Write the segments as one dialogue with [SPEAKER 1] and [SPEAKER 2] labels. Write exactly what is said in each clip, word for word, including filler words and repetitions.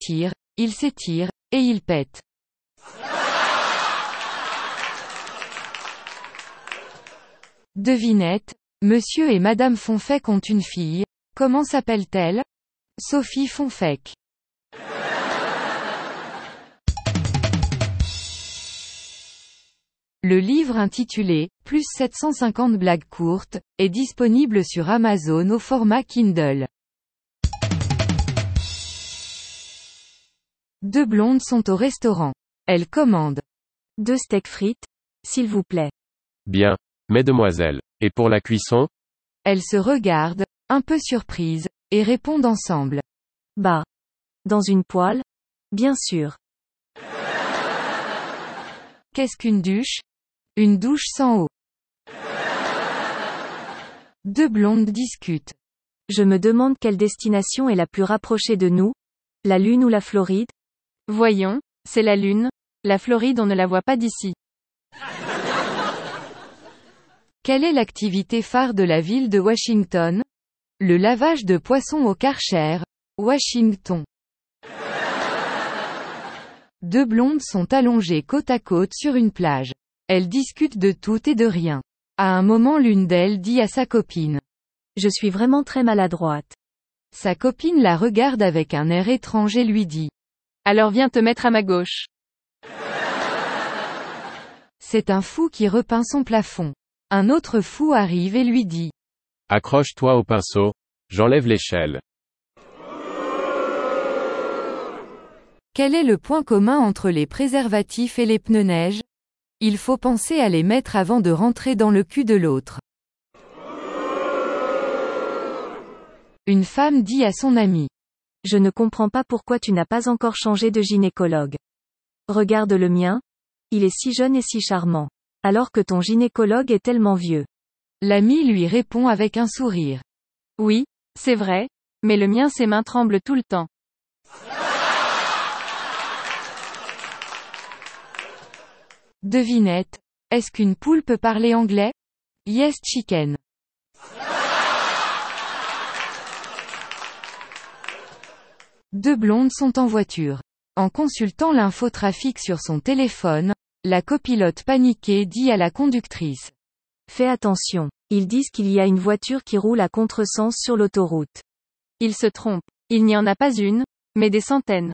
[SPEAKER 1] s'étire, il s'étire, et il pète. Devinette, Monsieur et Madame Fonfec ont une fille, comment s'appelle-t-elle? Sophie Fonfec. Le livre intitulé « Plus sept cent cinquante blagues courtes » est disponible sur Amazon au format Kindle. Deux blondes sont au restaurant. Elles commandent
[SPEAKER 2] Deux steaks frites, s'il vous plaît.
[SPEAKER 3] Bien, mesdemoiselles. Et pour la cuisson?
[SPEAKER 1] Elles se regardent, un peu surprises, et répondent ensemble.
[SPEAKER 2] Bah. Dans une poêle? Bien sûr.
[SPEAKER 1] Qu'est-ce qu'une douche? Une douche sans eau. Deux blondes discutent.
[SPEAKER 2] Je me demande quelle destination est la plus rapprochée de nous? La Lune ou la Floride?
[SPEAKER 4] Voyons, c'est la Lune. La Floride on ne la voit pas d'ici.
[SPEAKER 1] Quelle est l'activité phare de la ville de Washington? Le lavage de poissons au Karcher, Washington. Deux blondes sont allongées côte à côte sur une plage. Elles discutent de tout et de rien. À un moment l'une d'elles dit à sa copine.
[SPEAKER 2] Je suis vraiment très maladroite.
[SPEAKER 1] Sa copine la regarde avec un air étrange et lui dit.
[SPEAKER 4] Alors viens te mettre à ma gauche.
[SPEAKER 1] C'est un fou qui repeint son plafond. Un autre fou arrive et lui dit.
[SPEAKER 3] Accroche-toi au pinceau, j'enlève l'échelle.
[SPEAKER 1] Quel est le point commun entre les préservatifs et les pneus neige? Il faut penser à les mettre avant de rentrer dans le cul de l'autre. Une femme dit à son ami.
[SPEAKER 2] Je ne comprends pas pourquoi tu n'as pas encore changé de gynécologue. Regarde le mien. Il est si jeune et si charmant. Alors que ton gynécologue est tellement vieux.
[SPEAKER 1] L'ami lui répond avec un sourire.
[SPEAKER 4] Oui, c'est vrai, mais le mien ses mains tremblent tout le temps.
[SPEAKER 1] Devinette, est-ce qu'une poule peut parler anglais? Yes chicken. Deux blondes sont en voiture. En consultant l'infotrafic sur son téléphone, la copilote paniquée dit à la conductrice.
[SPEAKER 2] Fais attention, ils disent qu'il y a une voiture qui roule à contresens sur l'autoroute.
[SPEAKER 4] Ils se trompent. Il n'y en a pas une, mais des centaines.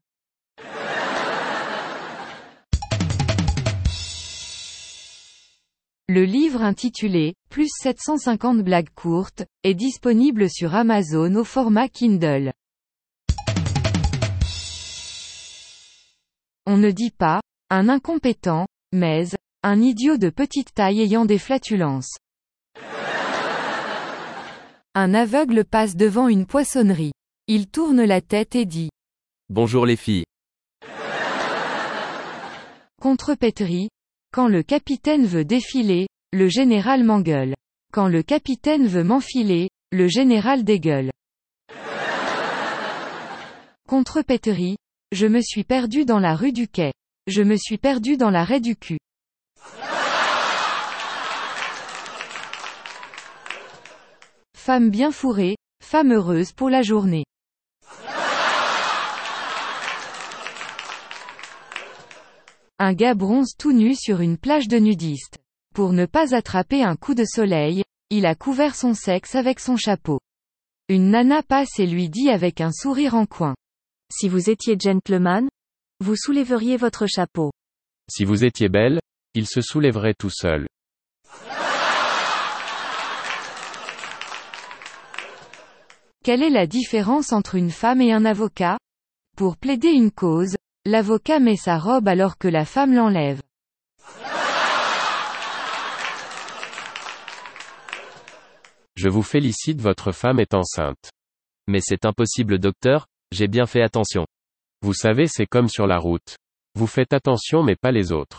[SPEAKER 1] Le livre intitulé « Plus sept cent cinquante blagues courtes » est disponible sur Amazon au format Kindle. On ne dit pas « un incompétent », mais « un idiot de petite taille ayant des flatulences ». Un aveugle passe devant une poissonnerie. Il tourne la tête et dit «
[SPEAKER 5] Bonjour les filles. »
[SPEAKER 1] Contrepétrie. Quand le capitaine veut défiler, le général m'engueule. Quand le capitaine veut m'enfiler, le général dégueule. Contrepétrie. Je me suis perdu dans la rue du Quai. Je me suis perdu dans l'arrêt du cul. Femme bien fourrée, femme heureuse pour la journée. Un gars bronze tout nu sur une plage de nudistes. Pour ne pas attraper un coup de soleil, il a couvert son sexe avec son chapeau. Une nana passe et lui dit avec un sourire en coin.
[SPEAKER 2] Si vous étiez gentleman, vous soulèveriez votre chapeau.
[SPEAKER 3] Si vous étiez belle, il se soulèverait tout seul.
[SPEAKER 1] Quelle est la différence entre une femme et un avocat? Pour plaider une cause, l'avocat met sa robe alors que la femme l'enlève.
[SPEAKER 3] Je vous félicite, votre femme est enceinte.
[SPEAKER 5] Mais c'est impossible docteur, j'ai bien fait attention.
[SPEAKER 3] Vous savez, c'est comme sur la route. Vous faites attention mais pas les autres.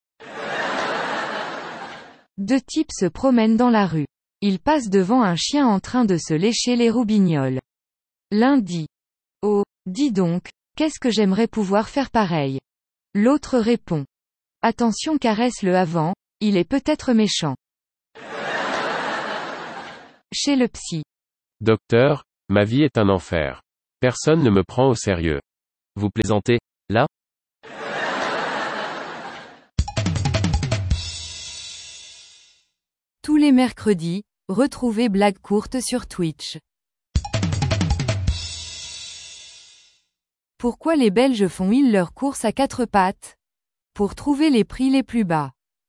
[SPEAKER 1] Deux types se promènent dans la rue. Ils passent devant un chien en train de se lécher les roubignoles. L'un dit. Oh, dis donc, qu'est-ce que j'aimerais pouvoir faire pareil. L'autre répond. Attention, caresse-le avant, il est peut-être méchant. Chez le psy.
[SPEAKER 3] Docteur, ma vie est un enfer. Personne ne me prend au sérieux.
[SPEAKER 5] Vous plaisantez, là?
[SPEAKER 1] Tous les mercredis, retrouvez Blague courte sur Twitch. Pourquoi les Belges font-ils leurs courses à quatre pattes? Pour trouver les prix les plus bas.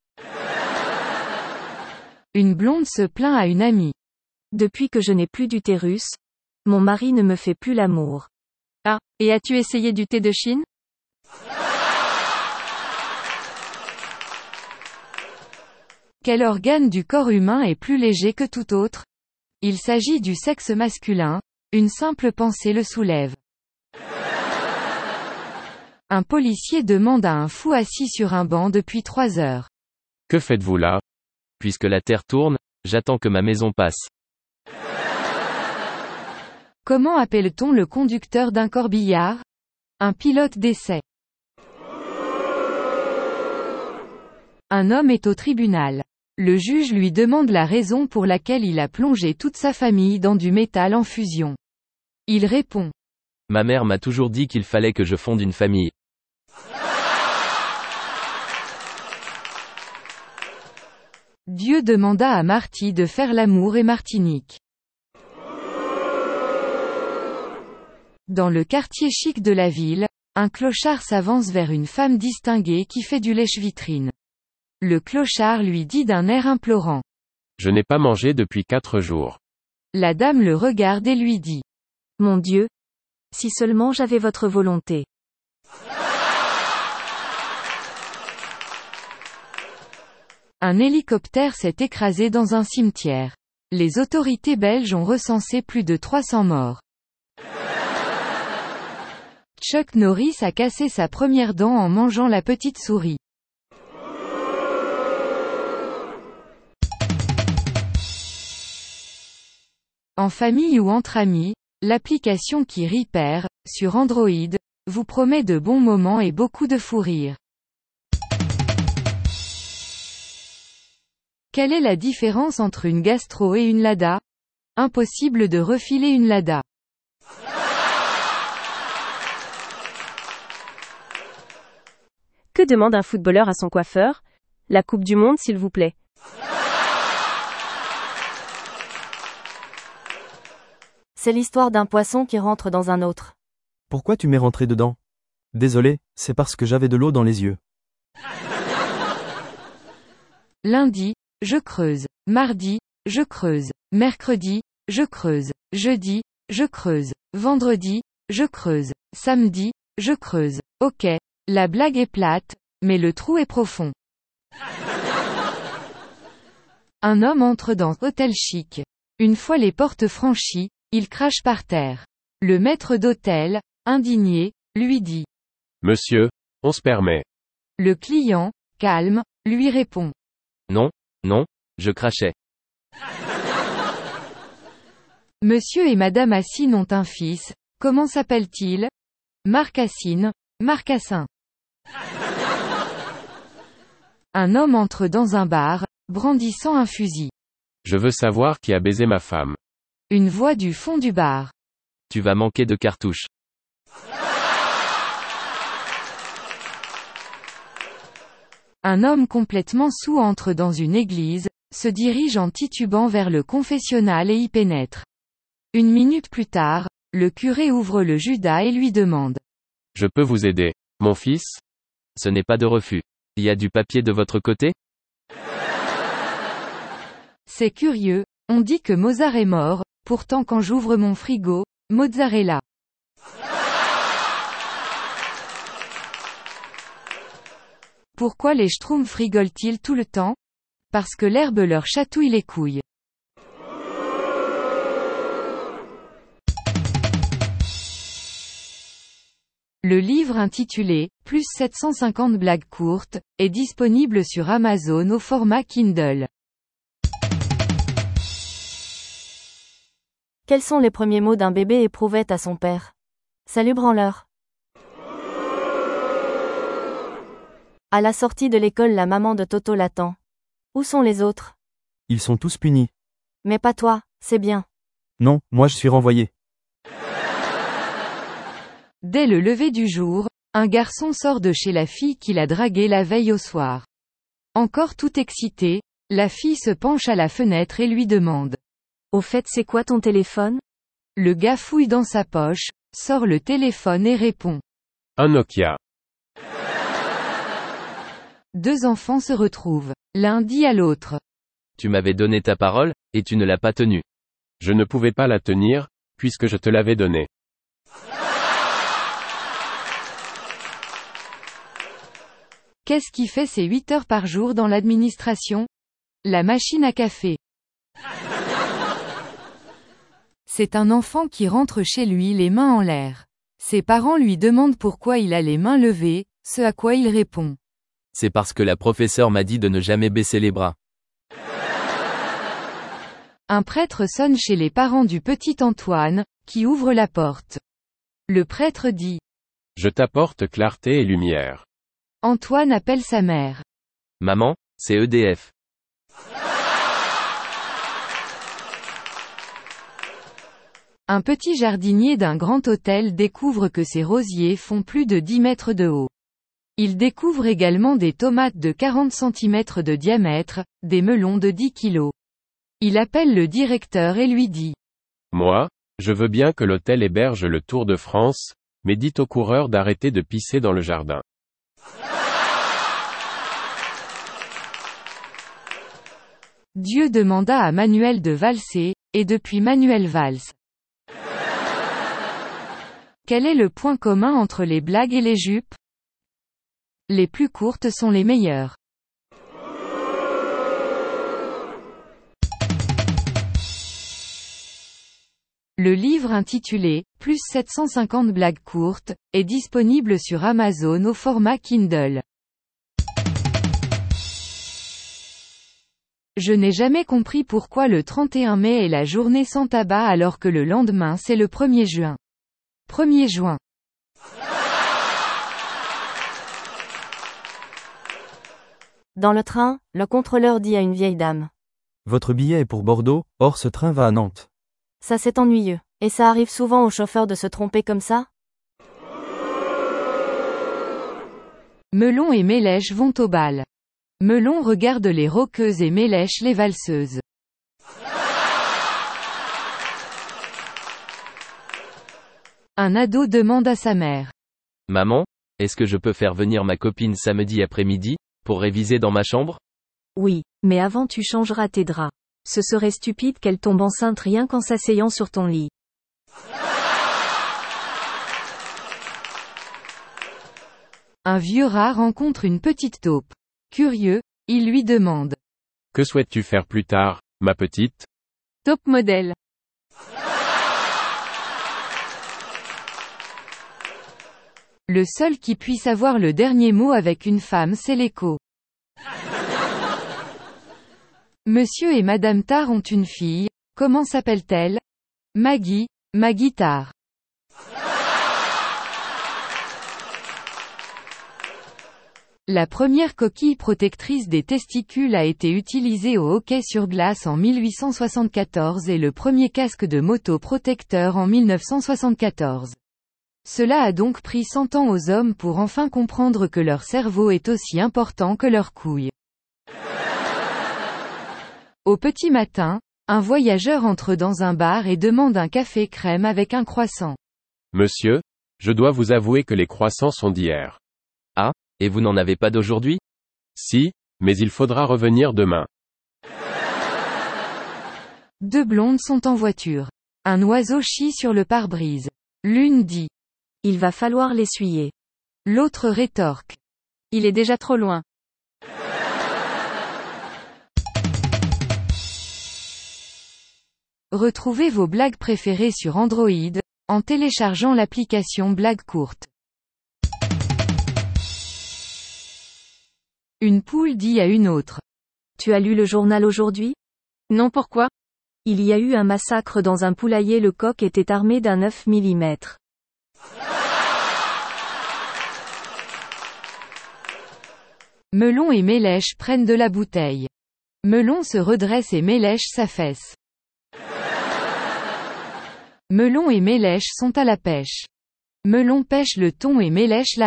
[SPEAKER 1] Une blonde se plaint à une amie.
[SPEAKER 2] Depuis que je n'ai plus d'utérus, mon mari ne me fait plus l'amour.
[SPEAKER 4] Ah, et as-tu essayé du thé de Chine?
[SPEAKER 1] Quel organe du corps humain est plus léger que tout autre? Il s'agit du sexe masculin, une simple pensée le soulève. Un policier demande à un fou assis sur un banc depuis trois heures.
[SPEAKER 3] Que faites-vous là?
[SPEAKER 5] Puisque la terre tourne, j'attends que ma maison passe.
[SPEAKER 1] Comment appelle-t-on le conducteur d'un corbillard? Un pilote d'essai. Un homme est au tribunal. Le juge lui demande la raison pour laquelle il a plongé toute sa famille dans du métal en fusion. Il répond.
[SPEAKER 5] Ma mère m'a toujours dit qu'il fallait que je fonde une famille.
[SPEAKER 1] Dieu demanda à Marty de faire l'amour et Martinique. Dans le quartier chic de la ville, un clochard s'avance vers une femme distinguée qui fait du lèche-vitrine. Le clochard lui dit d'un air implorant.
[SPEAKER 3] Je n'ai pas mangé depuis quatre jours.
[SPEAKER 1] La dame le regarde et lui dit.
[SPEAKER 2] Mon Dieu! Si seulement j'avais votre volonté.
[SPEAKER 1] Un hélicoptère s'est écrasé dans un cimetière. Les autorités belges ont recensé plus de trois cents morts. Chuck Norris a cassé sa première dent en mangeant la petite souris. En famille ou entre amis, l'application qui Repair, sur Android, vous promet de bons moments et beaucoup de fou rire. Quelle est la différence entre une gastro et une Lada? Impossible de refiler une Lada.
[SPEAKER 4] Que demande un footballeur à son coiffeur? La Coupe du Monde s'il vous plaît.
[SPEAKER 6] C'est l'histoire d'un poisson qui rentre dans un autre.
[SPEAKER 7] Pourquoi tu m'es rentré dedans? Désolé, c'est parce que j'avais de l'eau dans les yeux.
[SPEAKER 1] Lundi, je creuse. Mardi, je creuse. Mercredi, je creuse. Jeudi, je creuse. Vendredi, je creuse. Samedi, je creuse. Ok, la blague est plate, mais le trou est profond. Un homme entre dans hôtel chic. Une fois les portes franchies, il crache par terre. Le maître d'hôtel, indigné, lui dit.
[SPEAKER 3] Monsieur, on se permet.
[SPEAKER 1] Le client, calme, lui répond.
[SPEAKER 5] Non, non, je crachais.
[SPEAKER 1] Monsieur et Madame Assine ont un fils, comment s'appelle-t-il? Marc Assine, Marcassin. Un homme entre dans un bar, brandissant un fusil.
[SPEAKER 3] Je veux savoir qui a baisé ma femme.
[SPEAKER 1] Une voix du fond du bar.
[SPEAKER 5] Tu vas manquer de cartouches.
[SPEAKER 1] Un homme complètement saoul entre dans une église, se dirige en titubant vers le confessionnal et y pénètre. Une minute plus tard, le curé ouvre le Judas et lui demande.
[SPEAKER 3] Je peux vous aider, mon fils?
[SPEAKER 5] Ce n'est pas de refus. Il y a du papier de votre côté?
[SPEAKER 1] C'est curieux, on dit que Mozart est mort, pourtant quand j'ouvre mon frigo, mozzarella. Pourquoi les schtroumpfs rigolent-ils tout le temps? Parce que l'herbe leur chatouille les couilles. Le livre intitulé « Plus sept cent cinquante blagues courtes » est disponible sur Amazon au format Kindle.
[SPEAKER 6] Quels sont les premiers mots d'un bébé éprouvette à son père? Salut branleur. À la sortie de l'école, la maman de Toto l'attend. Où sont les autres?
[SPEAKER 7] Ils sont tous punis.
[SPEAKER 6] Mais pas toi, c'est bien.
[SPEAKER 7] Non, moi je suis renvoyé.
[SPEAKER 1] Dès le lever du jour, un garçon sort de chez la fille qu'il a draguée la veille au soir. Encore tout excitée, la fille se penche à la fenêtre et lui demande.
[SPEAKER 2] Au fait, c'est quoi ton téléphone?
[SPEAKER 1] Le gars fouille dans sa poche, sort le téléphone et répond.
[SPEAKER 3] Un Nokia.
[SPEAKER 1] Deux enfants se retrouvent. L'un dit à l'autre.
[SPEAKER 5] Tu m'avais donné ta parole, et tu ne l'as pas tenue.
[SPEAKER 3] Je ne pouvais pas la tenir, puisque je te l'avais donnée.
[SPEAKER 1] Qu'est-ce qui fait ses huit heures par jour dans l'administration? La machine à café. C'est un enfant qui rentre chez lui les mains en l'air. Ses parents lui demandent pourquoi il a les mains levées, ce à quoi il répond.
[SPEAKER 5] C'est parce que la professeure m'a dit de ne jamais baisser les bras.
[SPEAKER 1] Un prêtre sonne chez les parents du petit Antoine, qui ouvre la porte. Le prêtre dit.
[SPEAKER 3] Je t'apporte clarté et lumière.
[SPEAKER 1] Antoine appelle sa mère.
[SPEAKER 5] Maman, c'est E D F.
[SPEAKER 1] Un petit jardinier d'un grand hôtel découvre que ses rosiers font plus de dix mètres de haut. Il découvre également des tomates de quarante centimètres de diamètre, des melons de dix kilos. Il appelle le directeur et lui dit.
[SPEAKER 3] Moi, je veux bien que l'hôtel héberge le Tour de France, mais dites aux coureurs d'arrêter de pisser dans le jardin.
[SPEAKER 1] Dieu demanda à Manuel de valser, et depuis Manuel valse. Quel est le point commun entre les blagues et les jupes? Les plus courtes sont les meilleures. Le livre intitulé « Plus sept cent cinquante blagues courtes » est disponible sur Amazon au format Kindle. Je n'ai jamais compris pourquoi le trente et un mai est la journée sans tabac alors que le lendemain c'est le premier juin. premier juin.
[SPEAKER 6] Dans le train, le contrôleur dit à une vieille dame.
[SPEAKER 7] Votre billet est pour Bordeaux, or ce train va à Nantes.
[SPEAKER 6] Ça c'est ennuyeux. Et ça arrive souvent aux chauffeurs de se tromper comme ça?
[SPEAKER 1] Melon et Mélèche vont au bal. Melon regarde les rockeuses et Mélèche les valseuses. Un ado demande à sa mère.
[SPEAKER 5] Maman, est-ce que je peux faire venir ma copine samedi après-midi, pour réviser dans ma chambre?
[SPEAKER 2] Oui, mais avant tu changeras tes draps. Ce serait stupide qu'elle tombe enceinte rien qu'en s'asseyant sur ton lit.
[SPEAKER 1] Un vieux rat rencontre une petite taupe. Curieux, il lui demande.
[SPEAKER 3] Que souhaites-tu faire plus tard, ma petite?
[SPEAKER 1] Top modèle. Le seul qui puisse avoir le dernier mot avec une femme c'est l'écho. Monsieur et Madame Tard ont une fille, comment s'appelle-t-elle? Maggie, Maggie Tard. La première coquille protectrice des testicules a été utilisée au hockey sur glace en mille huit cent soixante-quatorze et le premier casque de moto protecteur en mille neuf cent soixante-quatorze. Cela a donc pris cent ans aux hommes pour enfin comprendre que leur cerveau est aussi important que leurs couilles. Au petit matin, un voyageur entre dans un bar et demande un café crème avec un croissant.
[SPEAKER 3] Monsieur, je dois vous avouer que les croissants sont d'hier.
[SPEAKER 5] Ah, et vous n'en avez pas d'aujourd'hui?
[SPEAKER 3] Si, mais il faudra revenir demain.
[SPEAKER 1] Deux blondes sont en voiture. Un oiseau chie sur le pare-brise. L'une dit.
[SPEAKER 2] Il va falloir l'essuyer.
[SPEAKER 1] L'autre rétorque.
[SPEAKER 4] Il est déjà trop loin.
[SPEAKER 1] Retrouvez vos blagues préférées sur Android, en téléchargeant l'application Blagues courtes. Une poule dit à une autre.
[SPEAKER 2] Tu as lu le journal aujourd'hui?
[SPEAKER 4] Non, pourquoi?
[SPEAKER 2] Il y a eu un massacre dans un poulailler, le coq était armé d'un neuf millimètres.
[SPEAKER 1] Melon et Mélèche prennent de la bouteille. Melon se redresse et Mélèche s'affaisse. Melon et Mélèche sont à la pêche. Melon pêche le thon et Mélèche la